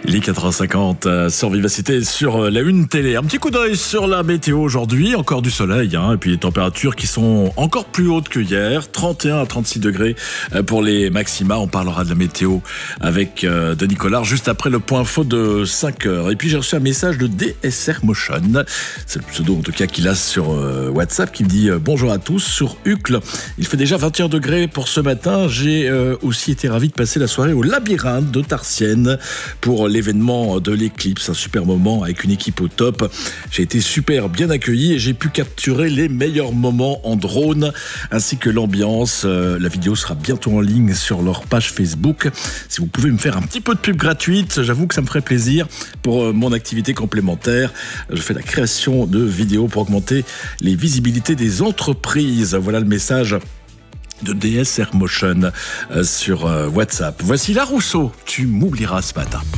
Il est 4h50 sur Vivacité, sur la Une télé. Un petit coup d'œil sur la météo aujourd'hui. Encore du soleil, et puis les températures qui sont encore plus hautes que hier. 31 à 36 degrés pour les maxima. On parlera de la météo avec Denis Collard juste après le point info de 5h. Et puis j'ai reçu un message de DSR Motion. C'est le pseudo en tout cas qu'il a sur WhatsApp, qui me dit bonjour à tous sur Uccle. Il fait déjà 21 degrés pour ce matin. J'ai aussi été ravi de passer la soirée au labyrinthe de Tarsienne pour l'événement de l'éclipse, un super moment avec une équipe au top. J'ai été super bien accueilli et j'ai pu capturer les meilleurs moments en drone ainsi que l'ambiance. La vidéo sera bientôt en ligne sur leur page Facebook. Si vous pouvez me faire un petit peu de pub gratuite, j'avoue que ça me ferait plaisir pour mon activité complémentaire. Je fais la création de vidéos pour augmenter les visibilités des entreprises. Voilà le message de DSR Motion sur WhatsApp. Voici La Rousseau, tu m'oublieras ce matin.